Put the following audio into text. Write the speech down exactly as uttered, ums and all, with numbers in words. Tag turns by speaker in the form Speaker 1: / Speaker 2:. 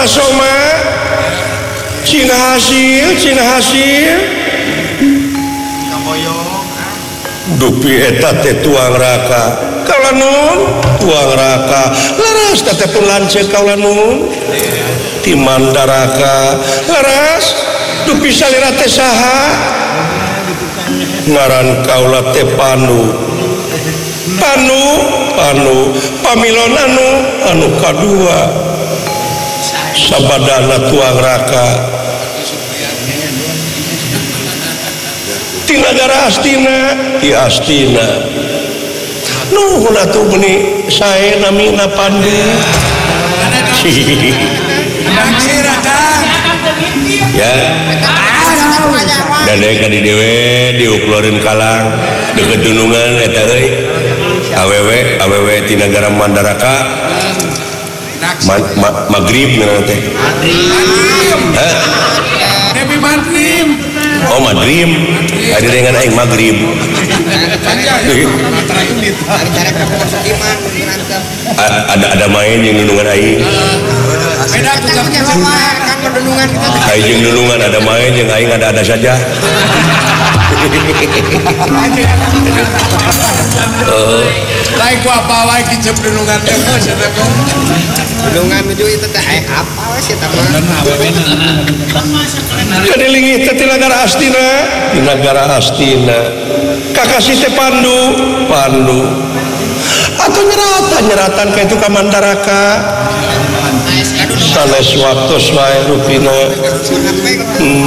Speaker 1: Soma Cina hasil Cina hasil dupi eta teh tuang raka kaula nun tuang raka laras teh pun lanceuk kaula nun ti mandaraka laras dupi salira teh saha ngaran kaula teh Panu Panu Panu pamilon anu anu kadua sabadana tuang raka di negara Astina di Astina nuhun atuh meuni sae namina Pandu ya dan ka di dewe diuklorin kalang deket dunungan eta euy awewe awewe ti negara Mandaraka Ma, ma, Maghrib nana teh Hah? Oh Maghrib ada dengan aing Maghrib ada ada main yang nunungan aing aing yang nunungan ada main yang aing ada ada saja
Speaker 2: lain ku apa wae kicep nunungan teh
Speaker 3: nunungan menuju itu teh apa sih teman
Speaker 1: kadilingih teh ti negara Astina di negara Astina kakasih teh Pandu Pandu atau nyeratan nyeratan kayak itu ka Mandaraka sanes waktu wae rupina hmm.